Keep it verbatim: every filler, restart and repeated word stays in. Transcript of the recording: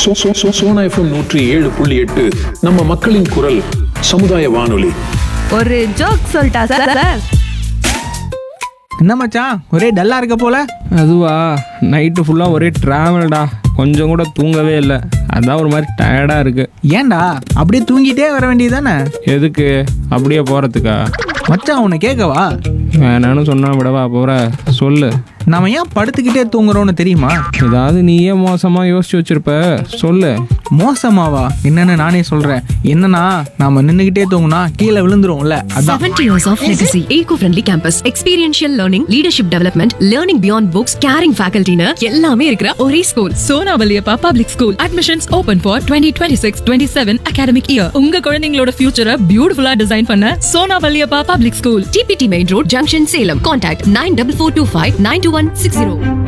So- so- so- Sona FM நூற்றி ஏழு புள்ளி எட்டு நம்ம மக்களின் குரல் சமுதாய வானொலி. ஒரு ஜோக் சொல்லிட்டா சார் சார் என்ன மச்சான் ஒரே டல்லா இருக்க போல. அதுவா, நைட்டு ஃபுல்லாக ஒரே ட்ராவல்டா, கொஞ்சம் கூட தூங்கவே இல்லை. அதான் ஒரு மாதிரி டயர்டாக இருக்குது. ஏன்டா அப்படியே தூங்கிட்டே வர வேண்டியதானே? எதுக்கு அப்படியே போகிறதுக்கா? மச்சான் உன்னை கேட்கவா? வேணான்னு சொன்னா விடவா போகிற? சொல்லு. நாம ஏன் படுத்துக்கிட்டே தூங்குறோன்னு தெரியுமா? ஏதாவது நீயே மோசமாக யோசிச்சு வச்சிருப்ப, சொல்லு. மோசமாவா? என்னன்னு நானே சொல்றேன். என்னன்னா நாம நின்னுகிட்டே தூங்குனா கீழே விழுந்துருவோம்ல, அதான். seventy years of legacy. Eco-friendly campus. Experiential learning, leadership development, learning beyond books, caring faculty னு எல்லாமே இருக்கிற ஒரே school. Sona Valliappa public school. Admissions open for twenty twenty-six twenty-seven academic year. உங்க குழந்தைங்களோட ஃபியூச்சரை பியூட்டிஃபுல்லா டிசைன் பண்ண Sona Valliappa public school. T P T Main Road, Junction, Salem. Contact nine four four two five nine two one six zero.